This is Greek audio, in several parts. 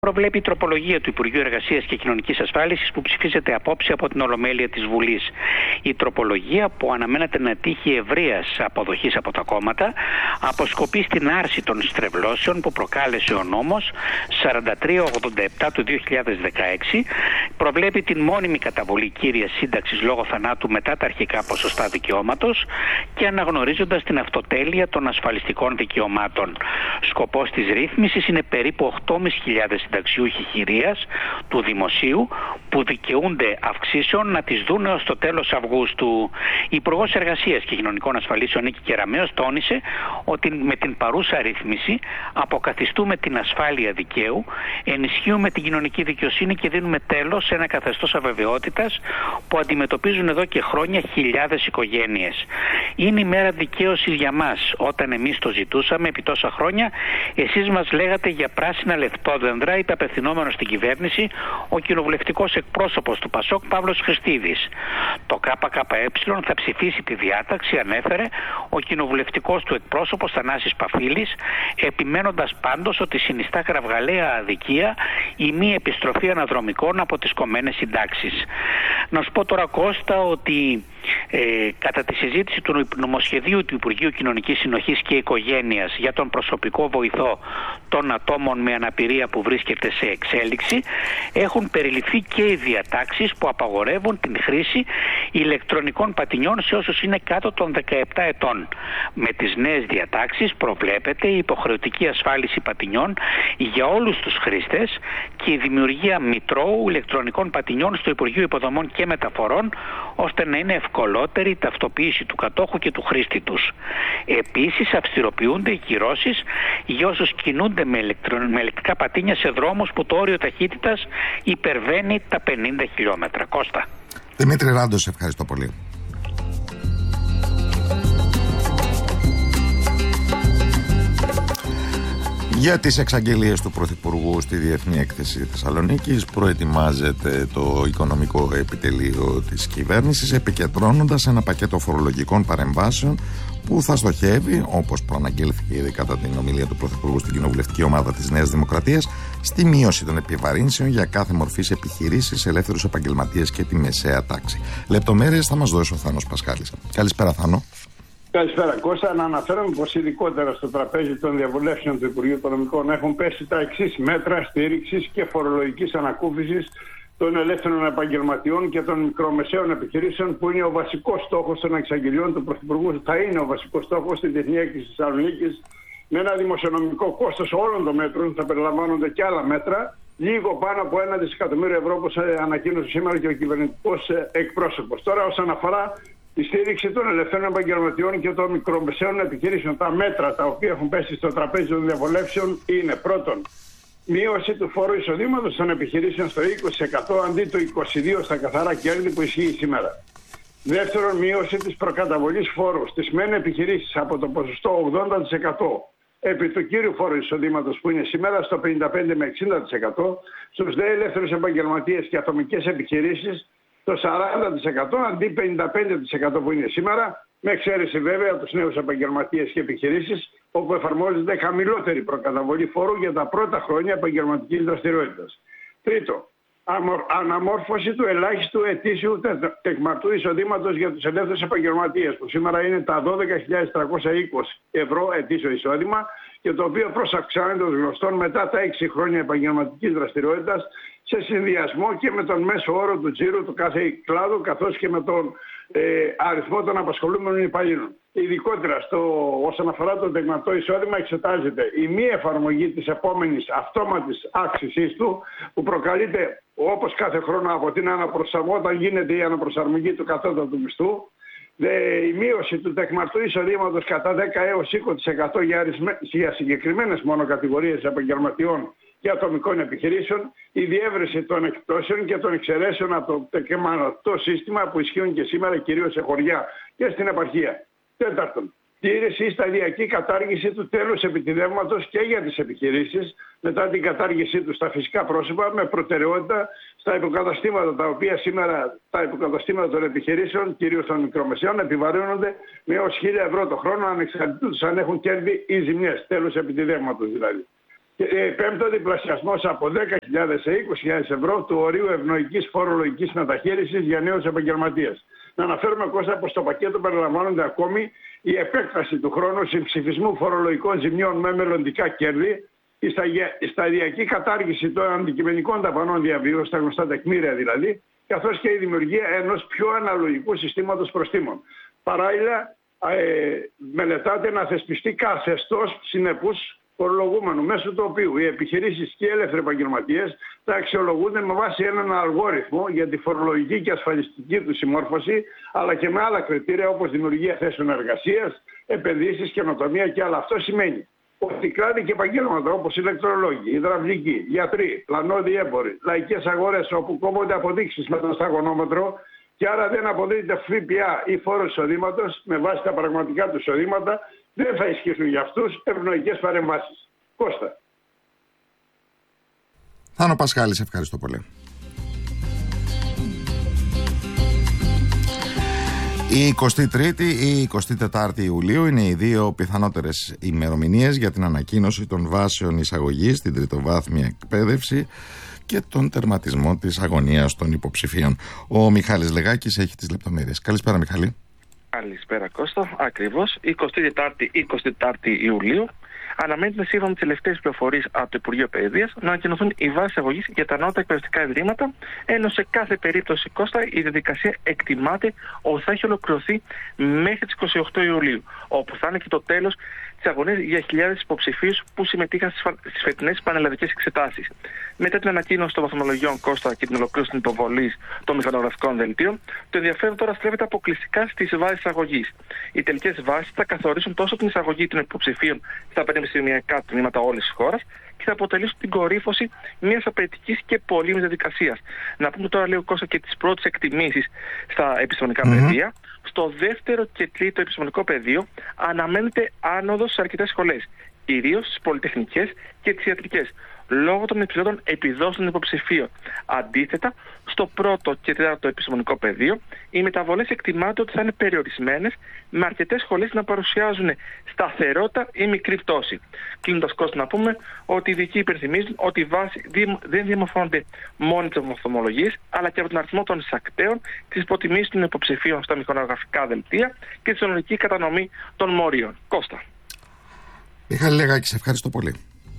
Προβλέπει η τροπολογία του Υπουργείου Εργασίας και Κοινωνικής Ασφάλισης που ψηφίζεται απόψε από την Ολομέλεια της Βουλής. Η τροπολογία, που αναμένεται να τύχει ευρείας αποδοχής από τα κόμματα, αποσκοπεί στην άρση των στρεβλώσεων που προκάλεσε ο νόμος 4387 του 2016, προβλέπει την μόνιμη καταβολή κύριας σύνταξης λόγω θανάτου μετά τα αρχικά ποσοστά δικαιώματος και αναγνωρίζοντας την αυτοτέλεια των ασφαλιστικών δικαιωμάτων. Σκοπός της ρύθμισης είναι περίπου 8.500 συνταξιούχοι χειρίας του δημοσίου που δικαιούνται αυξήσεων να τις δουν έως το τέλος Αυγούστου. Η Υπουργός Εργασίας και Κοινωνικών Ασφαλίσεων Νίκη Κεραμέως τόνισε ότι με την παρούσα ρύθμιση αποκαθιστούμε την ασφάλεια δικαίου, ενισχύουμε την κοινωνική δικαιοσύνη και δίνουμε τέλος σε ένα καθεστώς αβεβαιότητας που αντιμετωπίζουν εδώ και χρόνια χιλιάδες οικογένειες. Είναι η μέρα δικαίωσης για μας. Όταν εμείς το ζητούσαμε επί τόσα χρόνια, εσείς μας λέγατε για πράσινα λεπτόδεντρα, είπε απευθυνόμενος στην κυβέρνηση ο κοινοβουλευτικός εκπρόσωπος του ΠΑΣΟΚ Παύλος Χριστίδης. Το ΚΚΕ θα ψηφίσει τη διάταξη, ανέφερε ο κοινοβουλευτικός του εκπρόσωπος Θανάσης Παφίλης, επιμένοντας πάντως ότι συνιστά κραυγαλαία αδικία η μη επιστροφή αναδρομικών από τις κομμένες συντάξεις. Να σου πω τώρα, Κώστα, ότι κατά τη συζήτηση του νομοσχεδίου του Υπουργείου Κοινωνικής Συνοχής και Οικογένειας για τον προσωπικό βοηθό των ατόμων με αναπηρία που βρίσκεται σε εξέλιξη, έχουν περιληφθεί και οι διατάξεις που απαγορεύουν την χρήση ηλεκτρονικών πατινιών σε όσους είναι κάτω των 17 ετών. Με τις νέες διατάξεις προβλέπεται η υποχρεωτική ασφάλιση πατινιών για όλους τους χρήστες και η δημιουργία μητρώου ηλεκτρονικών πατινιών στο Υπουργείο Υποδομών και Μεταφορών, ώστε να είναι ευκολότερη η ταυτοποίηση του κατόχου και του χρήστη τους. Επίσης, αυστηροποιούνται οι κυρώσεις για όσους κινούνται με ηλεκτρικά πατίνια σε δρόμους που το όριο ταχύτητας υπερβαίνει τα 50 χιλιόμετρα. Κώστα. Δημήτρη Ράντος, ευχαριστώ πολύ. Για τις εξαγγελίες του Πρωθυπουργού στη Διεθνή Έκθεση Θεσσαλονίκης προετοιμάζεται το οικονομικό επιτελείο της κυβέρνησης, επικεντρώνοντας ένα πακέτο φορολογικών παρεμβάσεων που θα στοχεύει, όπως προαναγγέλθηκε ήδη κατά την ομιλία του Πρωθυπουργού στην κοινοβουλευτική ομάδα της Νέας Δημοκρατίας, στη μείωση των επιβαρύνσεων για κάθε μορφής επιχειρήσεις, ελεύθερους επαγγελματίες και τη μεσαία τάξη. Λεπτομέρειες θα μας δώσει ο Θάνος Πασχάλης. Καλησπέρα, Θάνο. Καλησπέρα, Κώστα. Να αναφέρουμε πως ειδικότερα στο τραπέζι των διαβουλεύσεων του Υπουργείου Οικονομικών έχουν πέσει τα εξής μέτρα στήριξης και φορολογικής ανακούφισης των ελεύθερων επαγγελματιών και των μικρομεσαίων επιχειρήσεων, που είναι ο βασικός στόχος των εξαγγελιών του Πρωθυπουργού. Θα είναι ο βασικός στόχος στη Διεθνή Έκθεση της Θεσσαλονίκης, με ένα δημοσιονομικό κόστος όλων των μέτρων. Θα περιλαμβάνονται και άλλα μέτρα, λίγο πάνω από 1 δισεκατομμύριο ευρώ, όπως ανακοίνωσε σήμερα και ο κυβερνητικός εκπρόσωπος. Τώρα, όσον αφορά η στήριξη των ελευθέρων επαγγελματιών και των μικρομεσαίων επιχειρήσεων, τα μέτρα τα οποία έχουν πέσει στο τραπέζι των διαβολεύσεων είναι: πρώτον, μείωση του φόρου εισοδήματος των επιχειρήσεων στο 20% αντί το 22% στα καθαρά κέρδη που ισχύει σήμερα. Δεύτερον, μείωση της προκαταβολής φόρου στις μεν επιχειρήσεις από το ποσοστό 80% επί του κύριου φόρου εισοδήματος που είναι σήμερα στο 55 με 60%, στους δε ελεύθερους επαγγελματίες και ατομικές επιχειρήσεις το 40% αντί 55% που είναι σήμερα, με εξαίρεση βέβαια τους νέους επαγγελματίες και επιχειρήσεις, όπου εφαρμόζεται χαμηλότερη προκαταβολή φόρου για τα πρώτα χρόνια επαγγελματικής δραστηριότητας. Τρίτο, αναμόρφωση του ελάχιστου ετήσιου τεκμαρτού εισοδήματος για τους ελεύθερους επαγγελματίες, που σήμερα είναι τα 12.320 ευρώ ετήσιο εισόδημα, και το οποίο αυξάνεται ως γνωστόν μετά τα 6 χρόνια επαγγελματικής δραστηριότητας, σε συνδυασμό και με τον μέσο όρο του τζίρου του κάθε κλάδου, καθώς και με τον αριθμό των απασχολούμενων υπαλλήλων. Ειδικότερα όσον αφορά το τεκμαρτό εισόδημα, εξετάζεται η μη εφαρμογή της επόμενης αυτόματης αύξησής του, που προκαλείται όπως κάθε χρόνο από την αναπροσαρμογή, όταν γίνεται η αναπροσαρμογή του κατώτατου μισθού, η μείωση του τεκμαρτού εισοδήματος κατά 10 έως 20% για συγκεκριμένες μόνο κατηγορίες επαγγελματιών και ατομικών επιχειρήσεων, η διεύρυνση των εκπτώσεων και των εξαιρέσεων από το τεκμαρτό σύστημα που ισχύουν και σήμερα κυρίως σε χωριά και στην επαρχία. Τέταρτον, τήρηση ή σταδιακή κατάργηση του τέλους επιτιδεύματος και για τις επιχειρήσεις μετά την κατάργησή του στα φυσικά πρόσωπα, με προτεραιότητα στα υποκαταστήματα, τα οποία σήμερα τα υποκαταστήματα των επιχειρήσεων, κυρίως των μικρομεσαίων, επιβαρύνονται με έως 1.000 ευρώ το χρόνο, ανεξαρτήτως αν έχουν κέρδη ή ζημιές, τέλος επιτιδεύματος δηλαδή. Πέμπτο, διπλασιασμός από 10.000 σε 20.000 ευρώ του ορίου ευνοϊκής φορολογικής μεταχείρισης για νέους επαγγελματίες. Να αναφέρουμε, Κώστα, πως στο πακέτο περιλαμβάνονται ακόμη η επέκταση του χρόνου συμψηφισμού φορολογικών ζημιών με μελλοντικά κέρδη, η σταδιακή κατάργηση των αντικειμενικών δαπανών διαβίου, στα γνωστά τεκμήρια δηλαδή, καθώς και η δημιουργία ενός πιο αναλογικού συστήματος προστίμων. Παράλληλα, μελετάται να θεσπιστεί καθεστώς συνεπούς φορολογούμενου, μέσω του οποίου οι επιχειρήσεις και οι ελεύθεροι επαγγελματίες θα αξιολογούνται με βάση έναν αλγόριθμο για τη φορολογική και ασφαλιστική του συμμόρφωση, αλλά και με άλλα κριτήρια όπως δημιουργία θέσεων εργασίας, επενδύσεις, καινοτομία και άλλα. Αυτό σημαίνει ότι κλάδοι και επαγγέλματα όπως ηλεκτρολόγοι, υδραυλικοί, γιατροί, πλανόδιοι έμποροι, λαϊκές αγορές όπου κόβονται αποδείξεις με το σταγονόμετρο και άρα δεν αποδίδεται ΦΠΑ ή φόρος εισοδήματος με βάση τα πραγματικά του εισοδήματα, δεν θα ισχύσουν για αυτούς ευνοϊκές παρεμβάσεις. Κώστα. Θάνο Πασχάλη, ευχαριστώ πολύ. Η 23η ή η 24η Ιουλίου είναι οι δύο πιθανότερες ημερομηνίες για την ανακοίνωση των βάσεων εισαγωγής στην τριτοβάθμια εκπαίδευση και τον τερματισμό της αγωνίας των υποψηφίων. Ο Μιχάλης Λεγάκης έχει τις λεπτομέρειες. Καλησπέρα, Μιχάλη. Καλησπέρα, Κώστα. Ακριβώς, 24η Ιουλίου αναμένεται, σύμφωνα με τις τελευταίες πληροφορίες από το Υπουργείο Παιδείας, να ανακοινωθούν οι βάσεις αγωγής για τα ανώτατα εκπαιδευτικά ιδρύματα, ενώ σε κάθε περίπτωση, Κώστα, η διαδικασία εκτιμάται ότι θα έχει ολοκληρωθεί μέχρι τις 28 Ιουλίου, όπου θα είναι και το τέλος της αγωνίας για χιλιάδες υποψηφίους που συμμετείχαν στις φετινές πανελλαδικές εξετάσεις. Μετά την ανακοίνωση των βαθμολογιών, Κώστα, και την ολοκλήρωση της υποβολής των μηχανογραφικών δελτίων, το ενδιαφέρον τώρα στρέφεται αποκλειστικά στις βάσεις αγωγής. Οι τελικές βάσεις θα καθορίσουν τόσο την εισαγωγή των υποψηφίων στα πανεπιστημιακά τμήματα όλης της χώρας και θα αποτελέσουν την κορύφωση μιας απαιτητικής και πολύμνης διαδικασίας. Να πούμε τώρα λίγο, Κώστα, και τις πρώτες εκτιμήσεις στα επιστημονικά πεδία. Στο δεύτερο και τρίτο επιστημονικό πεδίο αναμένεται άνοδος σε αρκετές σχολές, κυρίως στις πολυτεχνικές και τις ιατρικές, λόγω των υψηλότερων επιδόσεων των υποψηφίων. Αντίθετα, στο πρώτο και τέταρτο επιστημονικό πεδίο, οι μεταβολές εκτιμάται ότι θα είναι περιορισμένες, με αρκετές σχολές να παρουσιάζουν σταθερότητα ή μικρή πτώση. Κλείνοντας, Κώστα, να πούμε ότι οι ειδικοί υπενθυμίζουν ότι οι βάσεις δεν διαμορφώνονται μόνο από τις βαθμολογίες, αλλά και από τον αριθμό των εισακτέων, τις υποτιμήσεις των υποψηφίων στα μηχανογραφικά δελτία και τη συνολική κατανομή των μόριων. Κώστα. Μιχάλη Λεγάκη, σε ευχαριστώ πολύ.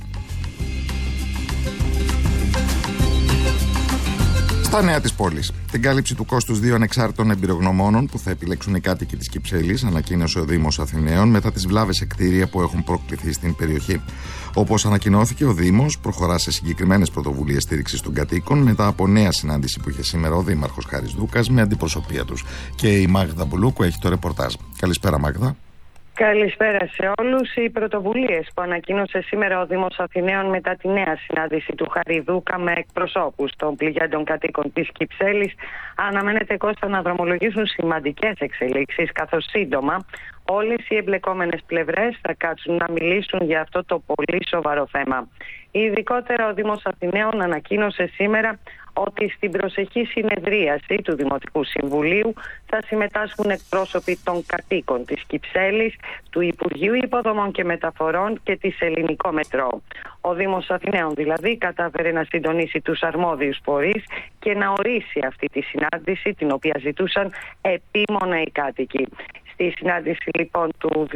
Στα νέα της πόλης. Την κάλυψη του κόστους δύο ανεξάρτητων εμπειρογνωμόνων που θα επιλέξουν οι κάτοικοι της Κυψέλης ανακοίνωσε ο Δήμος Αθηναίων μετά τις βλάβες σε κτίρια που έχουν προκληθεί στην περιοχή. Όπως ανακοινώθηκε, ο Δήμος προχωρά σε συγκεκριμένες πρωτοβουλίες στήριξης των κατοίκων μετά από νέα συνάντηση που είχε σήμερα ο Δήμαρχος Χάρης Δούκας με αντιπροσωπεία τους. Και η Μάγδα Μπουλούκου έχει το ρεπορτάζ. Καλησπέρα, Μάγδα. Καλησπέρα σε όλους. Οι πρωτοβουλίες που ανακοίνωσε σήμερα ο Δήμος Αθηναίων μετά τη νέα συνάντηση του Χαριδούκα με εκπροσώπους των πληγέντων κατοίκων της Κυψέλης αναμένεται, Κώστα, να δρομολογήσουν σημαντικές εξελίξεις, καθώς σύντομα όλες οι εμπλεκόμενες πλευρές θα κάτσουν να μιλήσουν για αυτό το πολύ σοβαρό θέμα. Ειδικότερα, ο Δήμος Αθηναίων ανακοίνωσε σήμερα ότι στην προσεχή συνεδρίαση του Δημοτικού Συμβουλίου θα συμμετάσχουν εκπρόσωποι των κατοίκων της Κυψέλης, του Υπουργείου Υποδομών και Μεταφορών και της Ελληνικό Μετρό. Ο Δήμος Αθηναίων δηλαδή κατάφερε να συντονίσει τους αρμόδιους φορείς και να ορίσει αυτή τη συνάντηση, την οποία ζητούσαν επίμονα οι κάτοικοι. Στη συνάντηση λοιπόν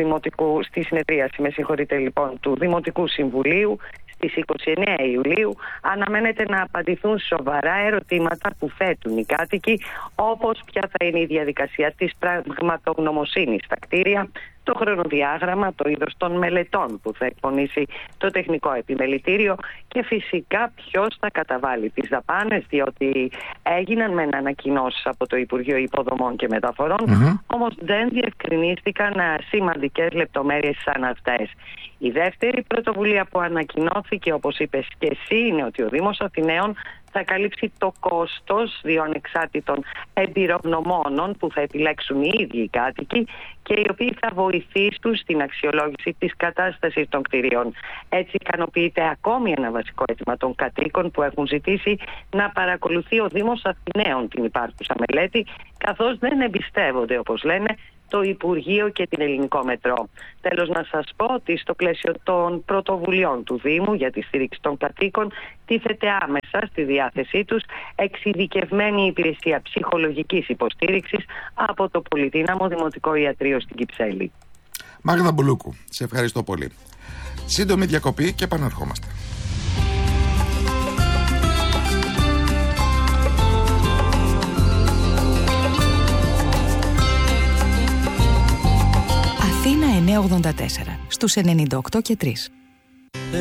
στη συνεδρίαση του Δημοτικού Συμβουλίου στις 29 Ιουλίου αναμένεται να απαντηθούν σοβαρά ερωτήματα που θέτουν οι κάτοικοι, όπως ποια θα είναι η διαδικασία της πραγματογνωμοσύνης στα κτίρια, το χρονοδιάγραμμα, το είδος των μελετών που θα εκπονήσει το τεχνικό επιμελητήριο και φυσικά ποιος θα καταβάλει τις δαπάνες, διότι έγιναν μεν ανακοινώσεις από το Υπουργείο Υποδομών και Μεταφορών, όμως δεν διευκρινίστηκαν σημαντικές λεπτομέρειες σαν αυτές. Η δεύτερη πρωτοβουλία που ανακοινώθηκε, όπως είπες και εσύ, είναι ότι ο Δήμος Αθηναίων θα καλύψει το κόστος δύο ανεξάρτητων εμπειρογνωμόνων που θα επιλέξουν οι ίδιοι οι κάτοικοι και οι οποίοι θα βοηθήσουν στην αξιολόγηση της κατάστασης των κτηρίων. Έτσι ικανοποιείται ακόμη ένα βασικό αίτημα των κατοίκων που έχουν ζητήσει να παρακολουθεί ο Δήμος Αθηναίων την υπάρχουσα μελέτη, καθώς δεν εμπιστεύονται, όπως λένε, το Υπουργείο και την Ελληνικό Μετρό. Τέλος, να σας πω ότι στο πλαίσιο των πρωτοβουλειών του Δήμου για τη στήριξη των κατοίκων τίθεται άμεσα στη διάθεσή τους εξειδικευμένη υπηρεσία ψυχολογικής υποστήριξης από το πολυδύναμο Δημοτικό Ιατρείο στην Κυψέλη. Μάγδα Μπουλούκου, σε ευχαριστώ πολύ. Σύντομη διακοπή και επαναρχόμαστε. Αθήνα 984 στους 98 και 3.